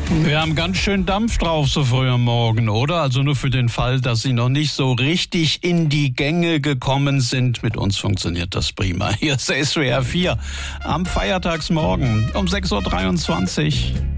Wir haben ganz schön Dampf drauf so früh am Morgen, oder? Also nur für den Fall, dass Sie noch nicht so richtig in die Gänge gekommen sind. Mit uns funktioniert das prima. Hier ist SWR 4 am Feiertagsmorgen um 6:23 Uhr.